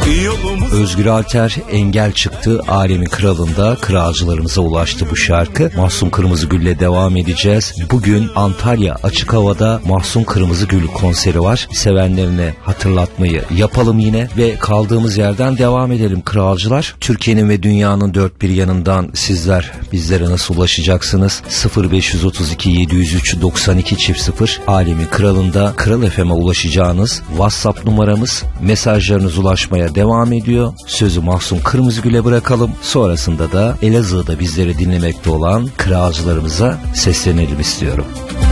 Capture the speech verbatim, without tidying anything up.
Özgür Alter engel çıktı. Alemin Kralı'nda kralcılarımıza ulaştı bu şarkı. Mahsun Kırmızıgül'le devam edeceğiz. Bugün Antalya Açık Hava'da Mahsun Kırmızıgül konseri var. Sevenlerine hatırlatmayı yapalım yine ve kaldığımız yerden devam edelim kralcılar. Türkiye'nin ve dünyanın dört bir yanından sizler bizlere nasıl ulaşacaksınız? sıfır beş otuz iki yedi yüz üç doksan iki çift sıfır Alemin Kralı'nda Kral F M'e ulaşacağınız WhatsApp numaramız. Mesajlarınız ulaşmaya devam ediyor. Sözü Mahsun Kırmızıgül'e bırakalım. Sonrasında da Elazığ'da bizleri dinlemekte olan kralcılarımıza seslenelim istiyorum.